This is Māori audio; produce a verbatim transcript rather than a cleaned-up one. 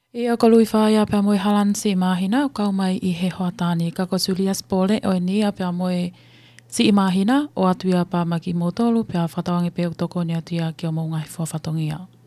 Ia ko lui whaia pia moe halan si mahina o kau mai I he hoatani ka ko Julius Pole o nia pia moe si I mahina o atuia pa maki motolu pia whatawangi pe utoko ni atuia ki o mo ngai whatongia.